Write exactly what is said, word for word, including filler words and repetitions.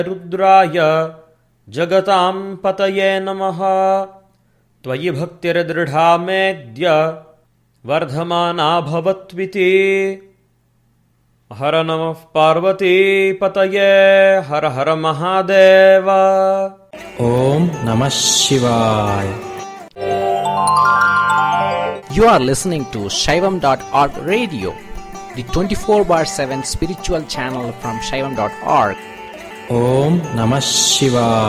रुद्राय जगतां पतये नमः। त्वयि भक्तिर्दृढा मेद्य वर्धमाना भवत्विति। हर नमः पार्वती पतये हर हर महादेव। ओम नमः शिवाय। You are listening to Shaivam dot org radio, the twenty-four bar seven spiritual channel from Shaivam dot org. Om Namah Shivaya.